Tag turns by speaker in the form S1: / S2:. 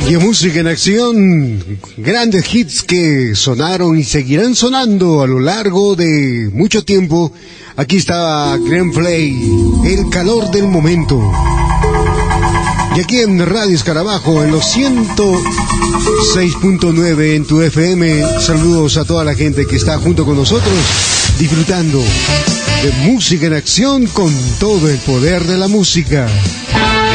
S1: Y en Música en Acción, grandes hits que sonaron y seguirán sonando a lo largo de mucho tiempo. Aquí está Glenn Frey, El calor del momento. Y aquí en Radio Escarabajo, en los 106.9 en tu FM, saludos a toda la gente que está junto con nosotros, disfrutando de Música en Acción con todo el poder de la música.